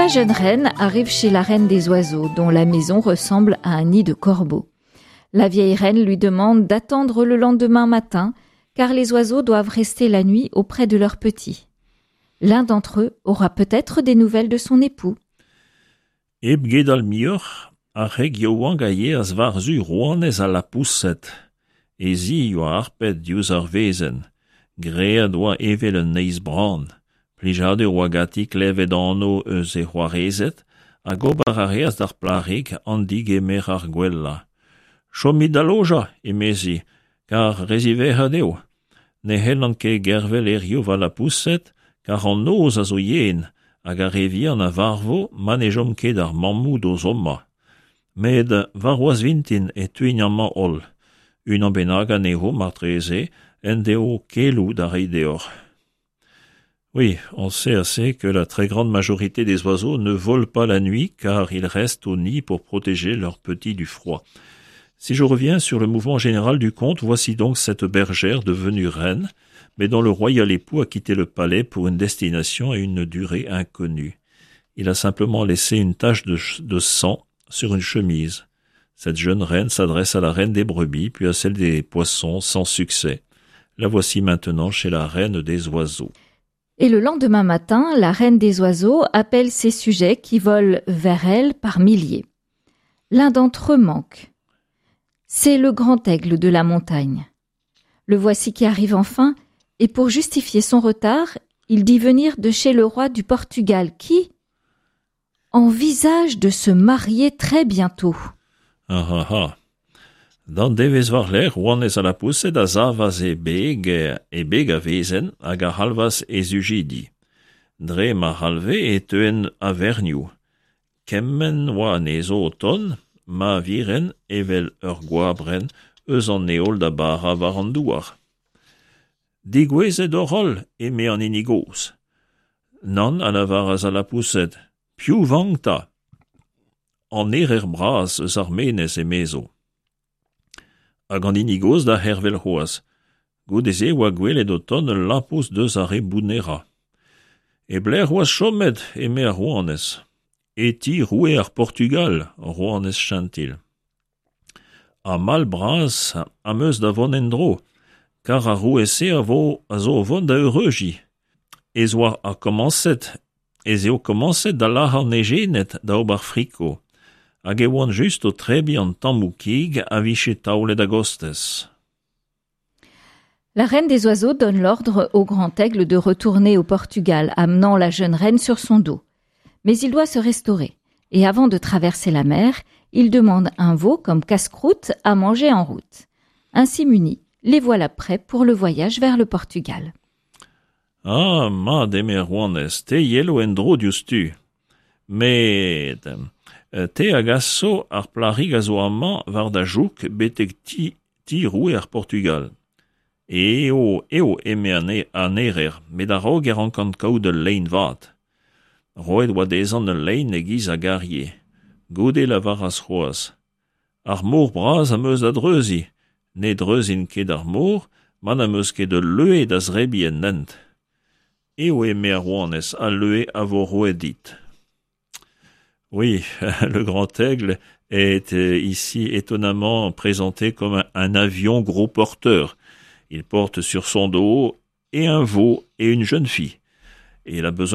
La jeune reine arrive chez la reine des oiseaux, dont la maison ressemble à un nid de corbeaux. La vieille reine lui demande d'attendre le lendemain matin, car les oiseaux doivent rester la nuit auprès de leurs petits. L'un d'entre eux aura peut-être des nouvelles de son époux. Eb gedal miur, arreg joangaye as varzu rouanez a la pousset. Ezi yo arpet dius ar vezen. Grea doa evel un neiz bran. Plijade oagatik levet anno eus e c'hoarezet, a gobar a reaz d'ar plarig andig emer ar gwella. Chomid aloja, emezi, car reziver deo. Ne hellan ke gervel erio va la pousset, car an noz a zo yen, hag a revian a varvo manejom ket ar mammoud o zomma. Med varoaz vintin e tuignamma ol. Un bennaga neho martreze, en deo kelou da reideor. Oui, on sait assez que la très grande majorité des oiseaux ne volent pas la nuit car ils restent au nid pour protéger leurs petits du froid. Si je reviens sur le mouvement général du conte, voici donc cette bergère devenue reine, mais dont le royal époux a quitté le palais pour une destination et une durée inconnue. Il a simplement laissé une tache de sang sur une chemise. Cette jeune reine s'adresse à la reine des brebis, puis à celle des poissons, sans succès. La voici maintenant chez la reine des oiseaux. Et le lendemain matin, la reine des oiseaux appelle ses sujets qui volent vers elle par milliers. L'un d'entre eux manque. C'est le grand aigle de la montagne. Le voici qui arrive enfin, et pour justifier son retard, il dit venir de chez le roi du Portugal qui envisage de se marier très bientôt. Dan devez war ler rouanez a la pousset da zavaz e beg a vezen hag a halvas e zugidi. Dre ma halve e teuen a verniou. Kemmen oa nezo o ton, ma viren evel ur goabren eus an neol da bara war an douar. Digwezet orol e me an inigoz. Nan an a varaz a la pousset, piou vangta. An er braz eus ar menez e mezo. Hag an inigoz da hervel c'hoaz. Goude eze oa gwelet o ton ul lapous deus ar bounera. E bler oaz chomet eme ar rouanez. E ti roue ar Portugal, rouanez chantil. A mal braz am eus da von endro, kar a rouese a zo von da eureuji. Ez oa a komanset, ez eo komanset da lahar nejenet da ober friko. Hag e oan just o trebi an tammoukig a viche taolet a gostez. La reine des oiseaux donne l'ordre au grand aigle de retourner au Portugal, amenant la jeune reine sur son dos. Mais il doit se restaurer, et avant de traverser la mer, il demande un veau comme casse-croûte à manger en route. Ainsi munis, les voilà prêts pour le voyage vers le Portugal. Ah, ma demer rouanez, te yelo endro diustu. Met... te agasso ar plarig a zo amañ war da jouk betek ti roue ar Portugal. Eo eme an erer, met a rog an kant kaout ul lein vat. Roed oa dezan ul lein e giz a garye. Gode la var as c'hoaz. Ar mor braz am eus da dreuzi. Ne dreuzin ket ar mor, man am eus ket ul leue da zrebi en nent. Eo eme a rouanez a leue a vo roed dit. Oui, le grand aigle est ici étonnamment présenté comme un avion gros porteur. Il porte sur son dos et un veau et une jeune fille. Et il a besoin